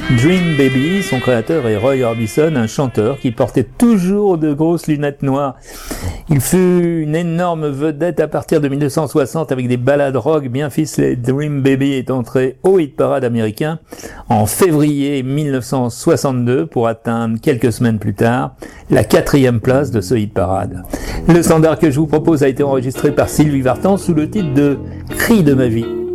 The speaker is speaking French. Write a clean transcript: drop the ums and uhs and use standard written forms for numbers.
Dream Baby, son créateur est Roy Orbison, un chanteur qui portait toujours de grosses lunettes noires. Il fut une énorme vedette à partir de 1960 avec des ballades rock bien ficelées. Dream Baby est entré au hit parade américain en février 1962 pour atteindre quelques semaines plus tard la 4e place de ce hit parade. Le standard que je vous propose a été enregistré par Sylvie Vartan sous le titre de Cri de ma vie.